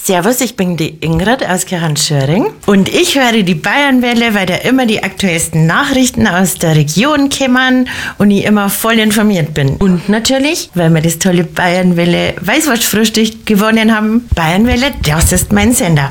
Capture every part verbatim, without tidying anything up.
Servus, ich bin die Ingrid aus Gerand-Schöring und ich höre die Bayernwelle, weil da immer die aktuellsten Nachrichten aus der Region kommen und ich immer voll informiert bin. Und natürlich, weil wir das tolle Bayernwelle Weißwurstfrühstück gewonnen haben, Bayernwelle, das ist mein Sender.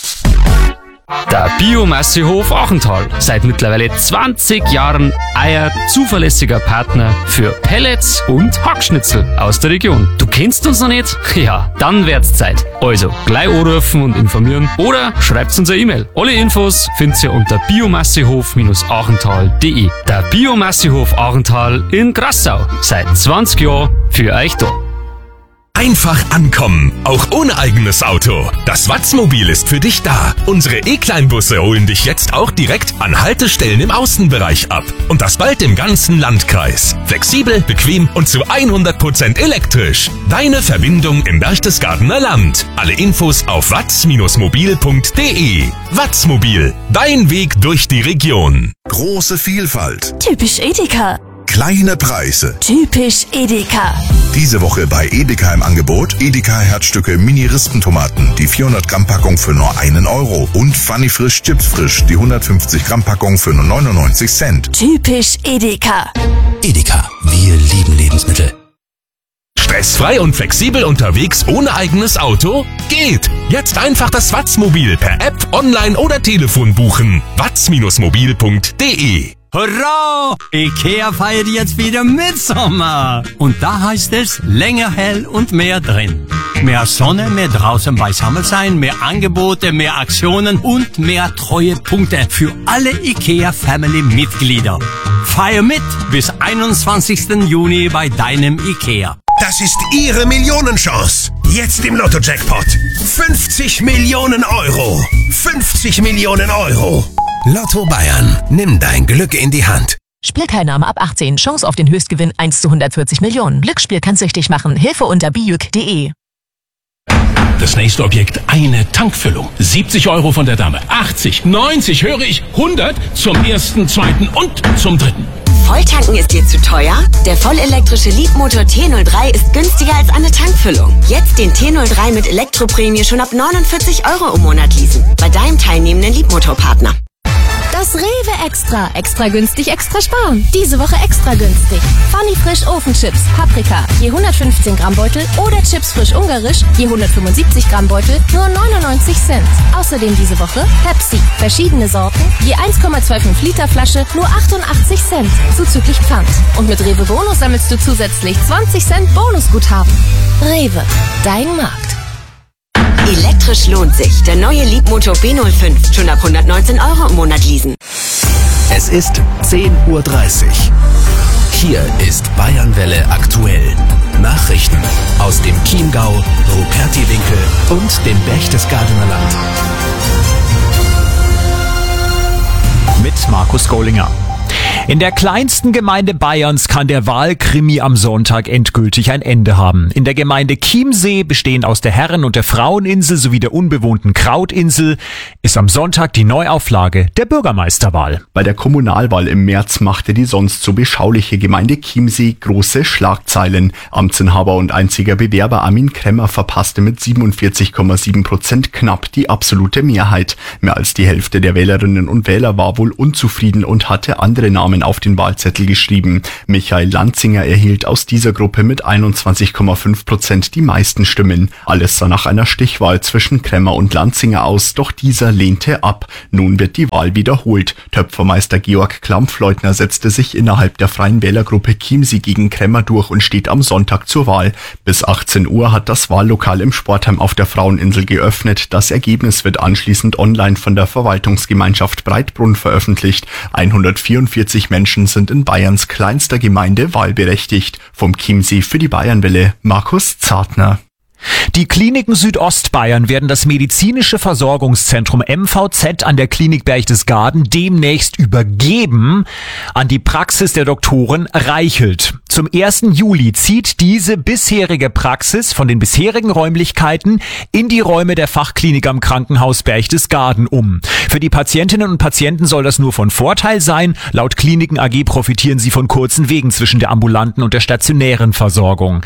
Der Biomassehof Achental. Seit mittlerweile zwanzig Jahren euer zuverlässiger Partner für Pellets und Hackschnitzel aus der Region. Du kennst uns noch nicht? Ja, dann wird's Zeit. Also, gleich anrufen und informieren oder schreibt uns eine E-Mail. Alle Infos findet ihr unter biomassehof achental punkt de. Der Biomassehof Achental in Grassau. Seit zwanzig Jahren für euch da. Einfach ankommen, auch ohne eigenes Auto. Das Watzmobil ist für dich da. Unsere E-Kleinbusse holen dich jetzt auch direkt an Haltestellen im Außenbereich ab. Und das bald im ganzen Landkreis. Flexibel, bequem und zu hundert Prozent elektrisch. Deine Verbindung im Berchtesgadener Land. Alle Infos auf watz mobil punkt de. Watzmobil, dein Weg durch die Region. Große Vielfalt. Typisch Edeka. Kleine Preise. Typisch Edeka. Diese Woche bei Edeka im Angebot Edeka Herzstücke Mini-Rispentomaten, die vierhundert Gramm Packung für nur einen Euro und Funny Frisch Chips Frisch, die hundertfünfzig Gramm Packung für nur neunundneunzig Cent. Typisch Edeka. Edeka, wir lieben Lebensmittel. Stressfrei und flexibel unterwegs ohne eigenes Auto? Geht! Jetzt einfach das Watzmobil per App, online oder Telefon buchen. watz mobil punkt de. Hurra! Ikea feiert jetzt wieder Mitsommer. Und da heißt es länger hell und mehr drin. Mehr Sonne, mehr draußen beisammen sein, mehr Angebote, mehr Aktionen und mehr Treuepunkte für alle Ikea Family Mitglieder. Feier mit bis einundzwanzigsten Juni bei deinem Ikea. Das ist Ihre Millionenchance. Jetzt im Lotto-Jackpot. fünfzig Millionen Euro. fünfzig Millionen Euro. Lotto Bayern, nimm dein Glück in die Hand. Spielteilnahme ab achtzehn. Chance auf den Höchstgewinn eins zu hundertvierzig Millionen. Glücksspiel kann süchtig machen. Hilfe unter bijuk punkt de. Das nächste Objekt, eine Tankfüllung. siebzig Euro von der Dame. achtzig, neunzig, höre ich, hundert zum ersten, zweiten und zum dritten. Volltanken ist dir zu teuer? Der vollelektrische Leapmotor T null drei ist günstiger als eine Tankfüllung. Jetzt den T null drei mit Elektroprämie schon ab neunundvierzig Euro im Monat leasen. Bei deinem teilnehmenden Leapmotor-Partner. Das Rewe Extra. Extra günstig, extra sparen. Diese Woche extra günstig. Funny Frisch Ofenchips, Paprika, je hundertfünfzehn Gramm Beutel oder Chips Frisch Ungarisch, je hundertfünfundsiebzig Gramm Beutel, nur neunundneunzig Cent. Außerdem diese Woche Pepsi, verschiedene Sorten, je eins Komma fünfundzwanzig Liter Flasche, nur achtundachtzig Cent, zuzüglich Pfand. Und mit Rewe Bonus sammelst du zusätzlich zwanzig Cent Bonusguthaben. Rewe, dein Markt. Elektrisch lohnt sich. Der neue Leapmotor B null fünf. Schon ab hundertneunzehn Euro im Monat leasen. Es ist zehn Uhr dreißig. Hier ist Bayernwelle aktuell. Nachrichten aus dem Chiemgau, Rupertiwinkel und dem Berchtesgadener Land. Mit Markus Gollinger. In der kleinsten Gemeinde Bayerns kann der Wahlkrimi am Sonntag endgültig ein Ende haben. In der Gemeinde Chiemsee, bestehend aus der Herren- und der Fraueninsel sowie der unbewohnten Krautinsel, ist am Sonntag die Neuauflage der Bürgermeisterwahl. Bei der Kommunalwahl im März machte die sonst so beschauliche Gemeinde Chiemsee große Schlagzeilen. Amtsinhaber und einziger Bewerber Armin Kremmer verpasste mit siebenundvierzig Komma sieben Prozent knapp die absolute Mehrheit. Mehr als die Hälfte der Wählerinnen und Wähler war wohl unzufrieden und hatte andere Namen auf den Wahlzettel geschrieben. Michael Lanzinger erhielt aus dieser Gruppe mit einundzwanzig Komma fünf Prozent die meisten Stimmen. Alles sah nach einer Stichwahl zwischen Kremmer und Lanzinger aus, doch dieser lehnte ab. Nun wird die Wahl wiederholt. Töpfermeister Georg Klampfleutner setzte sich innerhalb der Freien Wählergruppe Chiemsee gegen Kremmer durch und steht am Sonntag zur Wahl. Bis achtzehn Uhr hat das Wahllokal im Sportheim auf der Fraueninsel geöffnet. Das Ergebnis wird anschließend online von der Verwaltungsgemeinschaft Breitbrunn veröffentlicht. hundertvierundvierzig Menschen sind in Bayerns kleinster Gemeinde wahlberechtigt. Vom Chiemsee für die Bayernwelle, Markus Zartner. Die Kliniken Südostbayern werden das medizinische Versorgungszentrum M V Z an der Klinik Berchtesgaden demnächst übergeben an die Praxis der Doktoren Reichelt. Zum ersten Juli zieht diese bisherige Praxis von den bisherigen Räumlichkeiten in die Räume der Fachklinik am Krankenhaus Berchtesgaden um. Für die Patientinnen und Patienten soll das nur von Vorteil sein. Laut Kliniken A G profitieren sie von kurzen Wegen zwischen der ambulanten und der stationären Versorgung.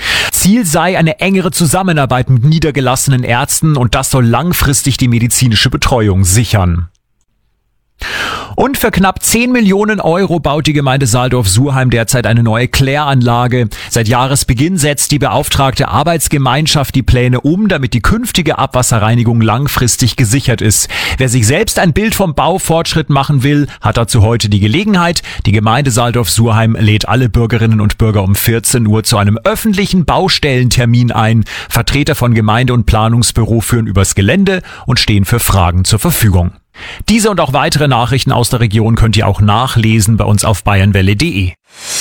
Ziel sei eine engere Zusammenarbeit mit niedergelassenen Ärzten und das soll langfristig die medizinische Betreuung sichern. Und für knapp zehn Millionen Euro baut die Gemeinde Sahldorf-Surheim derzeit eine neue Kläranlage. Seit Jahresbeginn setzt die beauftragte Arbeitsgemeinschaft die Pläne um, damit die künftige Abwasserreinigung langfristig gesichert ist. Wer sich selbst ein Bild vom Baufortschritt machen will, hat dazu heute die Gelegenheit. Die Gemeinde Sahldorf-Surheim lädt alle Bürgerinnen und Bürger um vierzehn Uhr zu einem öffentlichen Baustellentermin ein. Vertreter von Gemeinde- und Planungsbüro führen übers Gelände und stehen für Fragen zur Verfügung. Diese und auch weitere Nachrichten aus der Region könnt ihr auch nachlesen bei uns auf bayernwelle punkt de.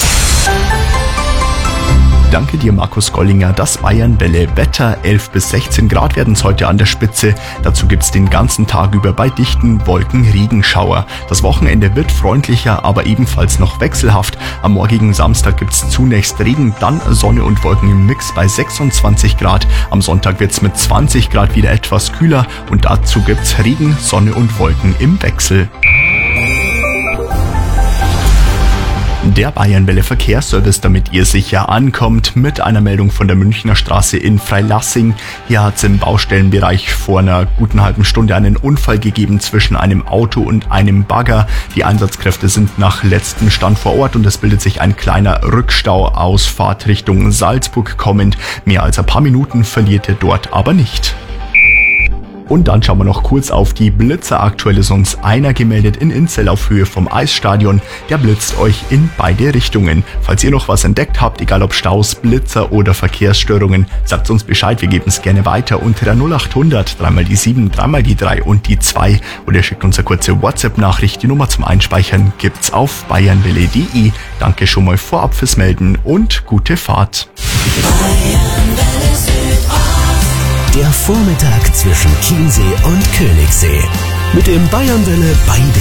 Danke dir, Markus Gollinger. Das Bayernwelle Wetter. elf bis sechzehn Grad werden es heute an der Spitze. Dazu gibt's den ganzen Tag über bei dichten Wolken Regenschauer. Das Wochenende wird freundlicher, aber ebenfalls noch wechselhaft. Am morgigen Samstag gibt's zunächst Regen, dann Sonne und Wolken im Mix bei sechsundzwanzig Grad. Am Sonntag wird's mit zwanzig Grad wieder etwas kühler und dazu gibt's Regen, Sonne und Wolken im Wechsel. Der Bayernwelle Verkehrsservice, damit ihr sicher ankommt, mit einer Meldung von der Münchner Straße in Freilassing. Hier hat es im Baustellenbereich vor einer guten halben Stunde einen Unfall gegeben zwischen einem Auto und einem Bagger. Die Einsatzkräfte sind nach letztem Stand vor Ort und es bildet sich ein kleiner Rückstau aus Fahrtrichtung Salzburg kommend. Mehr als ein paar Minuten verliert ihr dort aber nicht. Und dann schauen wir noch kurz auf die Blitzer. Aktuell ist uns einer gemeldet in Inzell auf Höhe vom Eisstadion. Der blitzt euch in beide Richtungen. Falls ihr noch was entdeckt habt, egal ob Staus, Blitzer oder Verkehrsstörungen, sagt uns Bescheid. Wir geben es gerne weiter unter der null acht hundert, dreimal die sieben, dreimal die drei und die zwei. Oder ihr schickt uns eine kurze WhatsApp-Nachricht. Die Nummer zum Einspeichern gibt's auf bayernwelle punkt de. Danke schon mal vorab fürs Melden und gute Fahrt. Der Vormittag zwischen Chiemsee und Königssee. Mit dem Bayernwelle Beide